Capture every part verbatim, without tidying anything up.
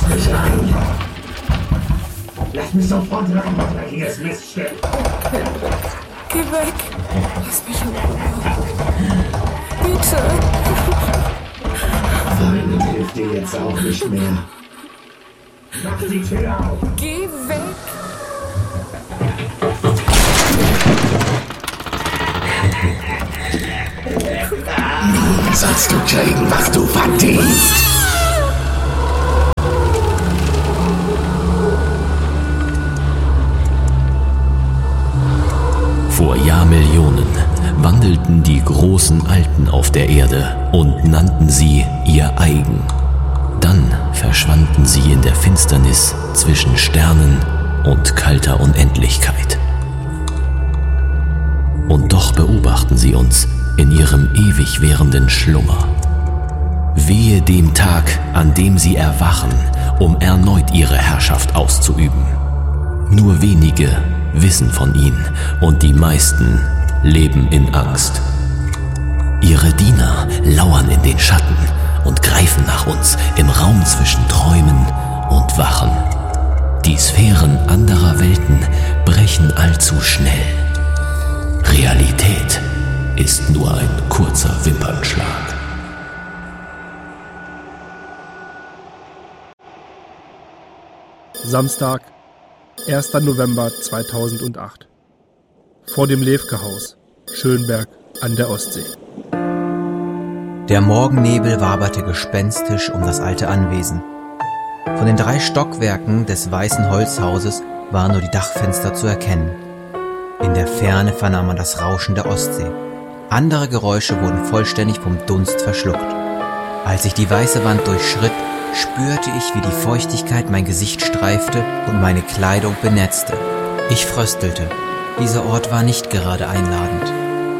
mich rein. Lass mich sofort rein, oder hier ist Miststück. Geh weg. Lass mich in Ruhe. Bitte. Weinen hilft dir jetzt auch nicht mehr. Mach die Tür auf. Geh weg. Nun sollst du kriegen, was du verdienst. Vor Jahrmillionen wandelten die großen Alten auf der Erde und nannten sie ihr eigen. Dann verschwanden sie in der Finsternis zwischen Sternen und kalter Unendlichkeit. Und doch beobachten sie uns in ihrem ewig währenden Schlummer. Wehe dem Tag, an dem sie erwachen, um erneut ihre Herrschaft auszuüben. Nur wenige wissen von ihnen und die meisten leben in Angst. Ihre Diener lauern in den Schatten und greifen nach uns im Raum zwischen Träumen und Wachen. Die Sphären anderer Welten brechen allzu schnell. Realität ist nur ein kurzer Wimpernschlag. Samstag, erster November zweitausendacht. Vor dem Lewke-Haus, Schönberg an der Ostsee. Der Morgennebel waberte gespenstisch um das alte Anwesen. Von den drei Stockwerken des weißen Holzhauses waren nur die Dachfenster zu erkennen. In der Ferne vernahm man das Rauschen der Ostsee. Andere Geräusche wurden vollständig vom Dunst verschluckt. Als ich die weiße Wand durchschritt, spürte ich, wie die Feuchtigkeit mein Gesicht streifte und meine Kleidung benetzte. Ich fröstelte. Dieser Ort war nicht gerade einladend.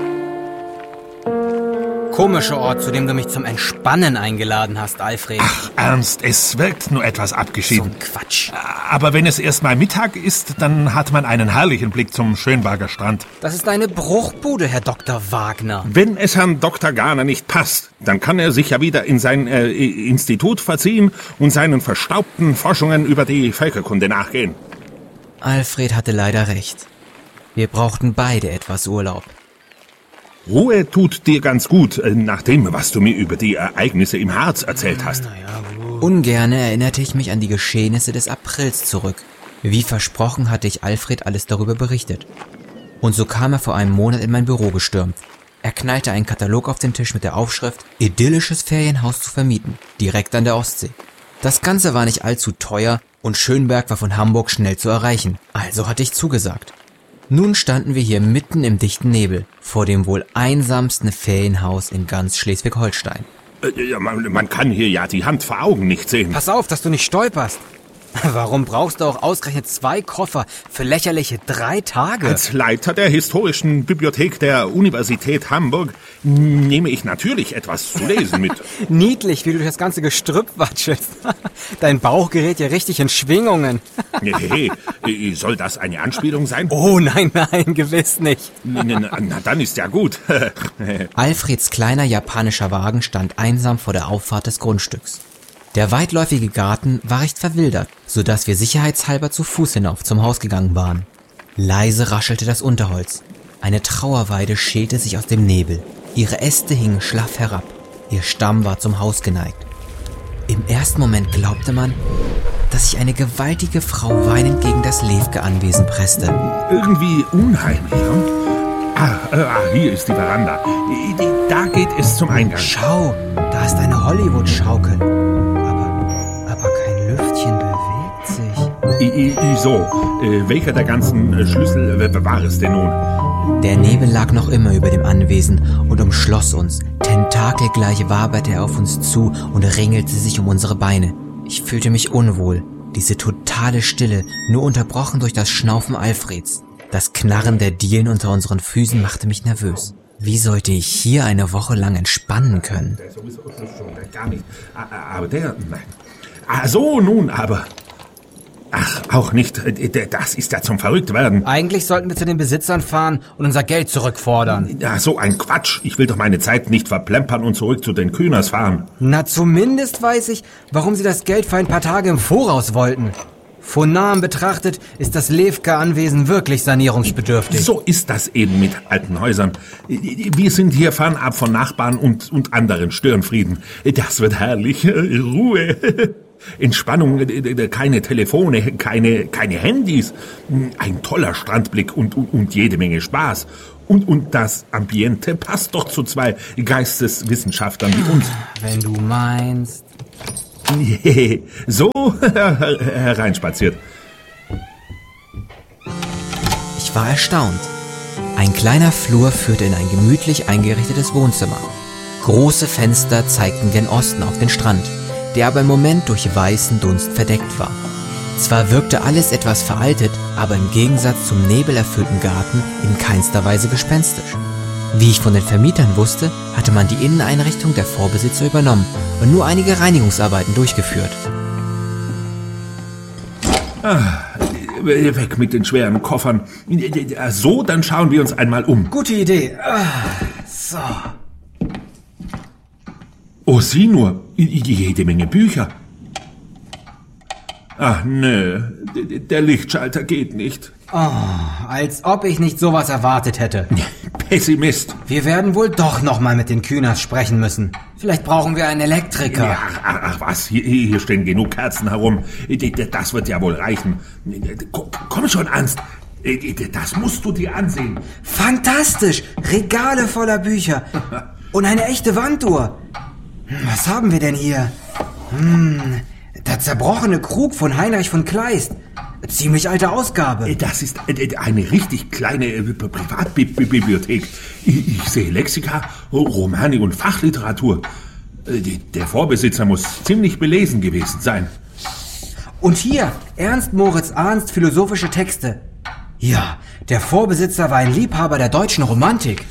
Komischer Ort, zu dem du mich zum Entspannen eingeladen hast, Alfred. Ach, Ernst, es wirkt nur etwas abgeschieden. So ein Quatsch. Aber wenn es erst mal Mittag ist, dann hat man einen herrlichen Blick zum Schönberger Strand. Das ist eine Bruchbude, Herr Doktor Wagner. Wenn es Herrn Doktor Garner nicht passt, dann kann er sich ja wieder in sein äh, Institut verziehen und seinen verstaubten Forschungen über die Völkerkunde nachgehen. Alfred hatte leider recht. Wir brauchten beide etwas Urlaub. Ruhe tut dir ganz gut, nach dem, was du mir über die Ereignisse im Harz erzählt hast. Ungerne erinnerte ich mich an die Geschehnisse des Aprils zurück. Wie versprochen hatte ich Alfred alles darüber berichtet. Und so kam er vor einem Monat in mein Büro gestürmt. Er knallte einen Katalog auf den Tisch mit der Aufschrift »Idyllisches Ferienhaus zu vermieten«, direkt an der Ostsee. Das Ganze war nicht allzu teuer und Schönberg war von Hamburg schnell zu erreichen, also hatte ich zugesagt. Nun standen wir hier mitten im dichten Nebel, vor dem wohl einsamsten Ferienhaus in ganz Schleswig-Holstein. Äh, ja, man, man kann hier ja die Hand vor Augen nicht sehen. Pass auf, dass du nicht stolperst. Warum brauchst du auch ausgerechnet zwei Koffer für lächerliche drei Tage? Als Leiter der Historischen Bibliothek der Universität Hamburg nehme ich natürlich etwas zu lesen mit. Niedlich, wie du durch das ganze Gestrüpp watschelst. Dein Bauch gerät ja richtig in Schwingungen. Hey, hey, soll das eine Anspielung sein? Oh nein, nein, gewiss nicht. Na, na dann ist ja gut. Alfreds kleiner japanischer Wagen stand einsam vor der Auffahrt des Grundstücks. Der weitläufige Garten war recht verwildert, so dass wir sicherheitshalber zu Fuß hinauf zum Haus gegangen waren. Leise raschelte das Unterholz. Eine Trauerweide schälte sich aus dem Nebel. Ihre Äste hingen schlaff herab. Ihr Stamm war zum Haus geneigt. Im ersten Moment glaubte man, dass sich eine gewaltige Frau weinend gegen das Lewke-Anwesen presste. Irgendwie unheimlich, hm? Ah, ah, hier ist die Veranda. Da geht es zum Eingang. Schau, da ist eine Hollywood-Schaukel. Aber, aber kein Lüftchen bewegt sich. I, I, so, äh, welcher der ganzen äh, Schlüssel äh, war es denn nun? Der Nebel lag noch immer über dem Anwesen und umschloss uns. Tentakelgleich waberte er auf uns zu und ringelte sich um unsere Beine. Ich fühlte mich unwohl. Diese totale Stille, nur unterbrochen durch das Schnaufen Alfreds. Das Knarren der Dielen unter unseren Füßen machte mich nervös. Wie sollte ich hier eine Woche lang entspannen können? Der sowieso nicht schon, gar nicht. Aber der, nein. Ah, so, nun aber. Ach, auch nicht. Das ist ja zum Verrücktwerden. Eigentlich sollten wir zu den Besitzern fahren und unser Geld zurückfordern. Ja, so ein Quatsch. Ich will doch meine Zeit nicht verplempern und zurück zu den Kühners fahren. Na, zumindest weiß ich, warum sie das Geld für ein paar Tage im Voraus wollten. Von nahem betrachtet ist das Lewka-Anwesen wirklich sanierungsbedürftig. So ist das eben mit alten Häusern. Wir sind hier fernab von Nachbarn und, und anderen Störenfrieden. Das wird herrlich. Ruhe. Entspannung, keine Telefone, keine, keine Handys. Ein toller Strandblick und, und, und jede Menge Spaß. Und, und das Ambiente passt doch zu zwei Geisteswissenschaftlern wie uns. Wenn du meinst... So hereinspaziert. Ich war erstaunt. Ein kleiner Flur führte in ein gemütlich eingerichtetes Wohnzimmer. Große Fenster zeigten gen Osten auf den Strand, der aber im Moment durch weißen Dunst verdeckt war. Zwar wirkte alles etwas veraltet, aber im Gegensatz zum nebelerfüllten Garten in keinster Weise gespenstisch. Wie ich von den Vermietern wusste, hatte man die Inneneinrichtung der Vorbesitzer übernommen und nur einige Reinigungsarbeiten durchgeführt. Ah, weg mit den schweren Koffern. So, dann schauen wir uns einmal um. Gute Idee. Ah, so. Oh, sieh nur, jede Menge Bücher. Ach, nö, der Lichtschalter geht nicht. Oh, als ob ich nicht sowas erwartet hätte. Pessimist. Wir werden wohl doch noch mal mit den Kühners sprechen müssen. Vielleicht brauchen wir einen Elektriker. Ja, ach, ach was, hier, hier stehen genug Kerzen herum. Das wird ja wohl reichen. Komm schon, Ernst. Das musst du dir ansehen. Fantastisch. Regale voller Bücher. Und eine echte Wanduhr. Was haben wir denn hier? Hm, der zerbrochene Krug von Heinrich von Kleist. Ziemlich alte Ausgabe. Das ist eine richtig kleine Privatbibliothek. Ich sehe Lexika, Romanik und Fachliteratur. Der Vorbesitzer muss ziemlich belesen gewesen sein. Und hier, Ernst Moritz Arnst, philosophische Texte. Ja, der Vorbesitzer war ein Liebhaber der deutschen Romantik.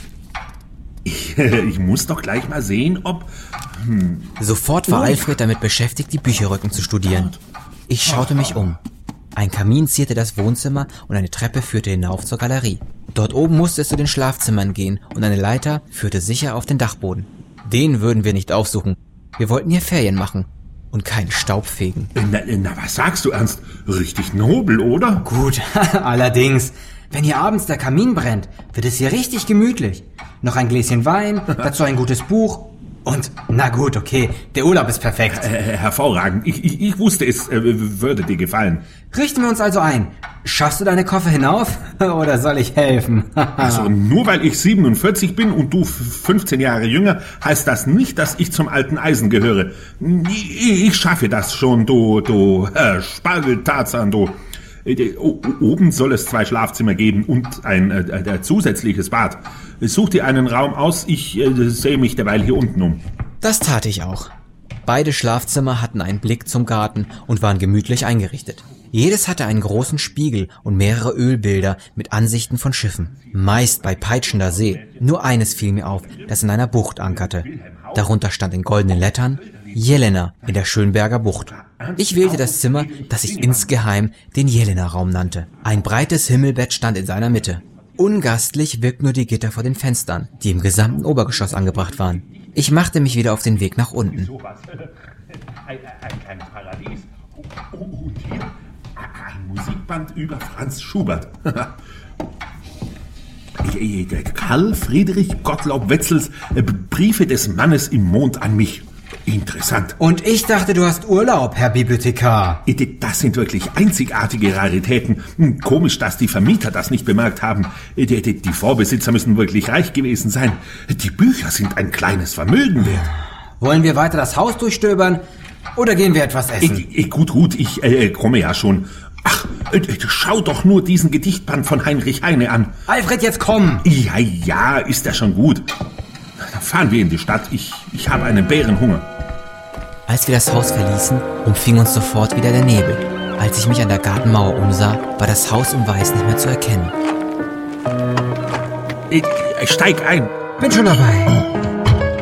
Ich, ich muss doch gleich mal sehen, ob... Hm. Sofort war Alfred damit beschäftigt, die Bücherrücken zu studieren. Ich schaute mich um. Ein Kamin zierte das Wohnzimmer und eine Treppe führte hinauf zur Galerie. Dort oben musste es zu den Schlafzimmern gehen und eine Leiter führte sicher auf den Dachboden. Den würden wir nicht aufsuchen. Wir wollten hier Ferien machen und keinen Staub fegen. Na, na, was sagst du, Ernst? Richtig nobel, oder? Gut, allerdings. Wenn hier abends der Kamin brennt, wird es hier richtig gemütlich. Noch ein Gläschen Wein, dazu ein gutes Buch. Und, na gut, okay, der Urlaub ist perfekt. Äh, hervorragend. Ich, ich, ich wusste, es äh, würde dir gefallen. Richten wir uns also ein. Schaffst du deine Koffer hinauf? Oder soll ich helfen? Also, nur weil ich siebenundvierzig bin und du fünfzehn Jahre jünger, heißt das nicht, dass ich zum alten Eisen gehöre. Ich, ich schaffe das schon, du, du, äh, Spargeltarzan, du. Oben soll es zwei Schlafzimmer geben und ein äh, äh, zusätzliches Bad. Such dir einen Raum aus, ich äh, sehe mich derweil hier unten um. Das tat ich auch. Beide Schlafzimmer hatten einen Blick zum Garten und waren gemütlich eingerichtet. Jedes hatte einen großen Spiegel und mehrere Ölbilder mit Ansichten von Schiffen. Meist bei peitschender See. Nur eines fiel mir auf, das in einer Bucht ankerte. Darunter stand in goldenen Lettern Jelena in der Schönberger Bucht. Ich wählte das Zimmer, das ich insgeheim den Jelena-Raum nannte. Ein breites Himmelbett stand in seiner Mitte. Ungastlich wirkten nur die Gitter vor den Fenstern, die im gesamten Obergeschoss angebracht waren. Ich machte mich wieder auf den Weg nach unten. Ein, ein, ein Paradies. Und hier ein Musikband über Franz Schubert. Karl Friedrich Gottlob Wetzels Briefe des Mannes im Mond an mich. Interessant. Und ich dachte, du hast Urlaub, Herr Bibliothekar. Das sind wirklich einzigartige Raritäten. Komisch, dass die Vermieter das nicht bemerkt haben. Die, die, die Vorbesitzer müssen wirklich reich gewesen sein. Die Bücher sind ein kleines Vermögen wert. Wollen wir weiter das Haus durchstöbern oder gehen wir etwas essen? Ich, ich, gut, gut, ich äh, komme ja schon. Ach, äh, schau doch nur diesen Gedichtband von Heinrich Heine an. Alfred, jetzt komm! Ja, ja, ist ja schon gut. Dann fahren wir in die Stadt. Ich, ich habe einen Bärenhunger. Als wir das Haus verließen, umfing uns sofort wieder der Nebel. Als ich mich an der Gartenmauer umsah, war das Haus im Weiß nicht mehr zu erkennen. Ich, ich steig ein. Bin schon dabei.